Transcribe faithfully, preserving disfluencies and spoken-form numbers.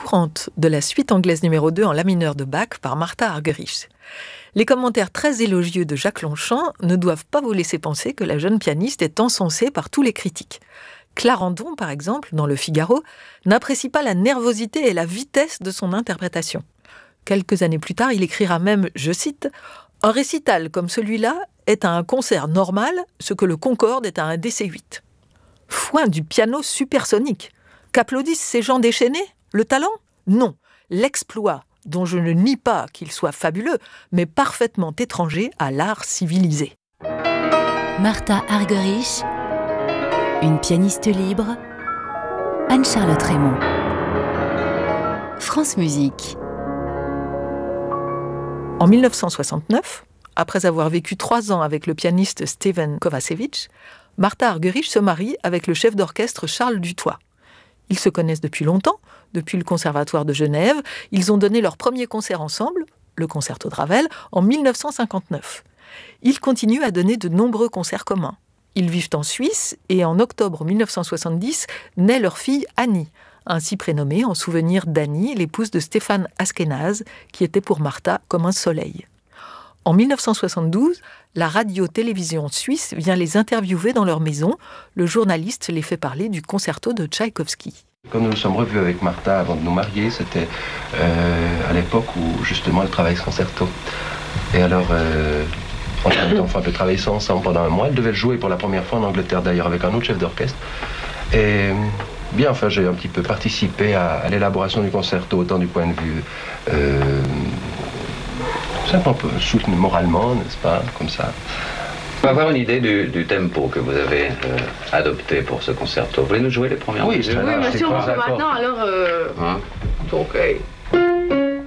courante de la suite anglaise numéro deux en la mineur de Bach par Martha Argerich. Les commentaires très élogieux de Jacques Longchamp ne doivent pas vous laisser penser que la jeune pianiste est encensée par tous les critiques. Clarendon, par exemple, dans Le Figaro, n'apprécie pas la nervosité et la vitesse de son interprétation. Quelques années plus tard, il écrira même, je cite, « Un récital comme celui-là est à un concert normal ce que le Concorde est à un D C huit. » Foin du piano supersonique. Qu'applaudissent ces gens déchaînés? Le talent? Non. L'exploit, dont je ne nie pas qu'il soit fabuleux, mais parfaitement étranger à l'art civilisé. Martha Argerich, une pianiste libre, Anne-Charlotte Raymond. France Musique. En mille neuf cent soixante-neuf, après avoir vécu trois ans avec le pianiste Steven Kovacevic, Martha Argerich se marie avec le chef d'orchestre Charles Dutoit. Ils se connaissent depuis longtemps, depuis le Conservatoire de Genève. Ils ont donné leur premier concert ensemble, le Concerto de Ravel, en mille neuf cent cinquante-neuf. Ils continuent à donner de nombreux concerts communs. Ils vivent en Suisse et en octobre mille neuf cent soixante-dix naît leur fille Annie, ainsi prénommée en souvenir d'Annie, l'épouse de Stéphane Askenaz, qui était pour Martha comme un soleil. En mille neuf cent soixante-douze, la radio-télévision suisse vient les interviewer dans leur maison. Le journaliste les fait parler du concerto de Tchaïkovski. Quand nous nous sommes revus avec Martha avant de nous marier, c'était euh, à l'époque où justement elle travaillait ce concerto. Et alors, euh, on a enfin peu travaillé ça ensemble pendant un mois. Elle devait le jouer pour la première fois en Angleterre d'ailleurs avec un autre chef d'orchestre. Et bien, enfin, j'ai un petit peu participé à, à l'élaboration du concerto, autant du point de vue euh, simple, un peu soutenu moralement, n'est-ce pas, comme ça. On va avoir une idée du, du tempo que vous avez euh, adopté pour ce concerto. Vous voulez nous jouer les premières Oui, mesures? c'est Oui, mais si on le fait maintenant, alors... Euh... Hein? Donc, okay.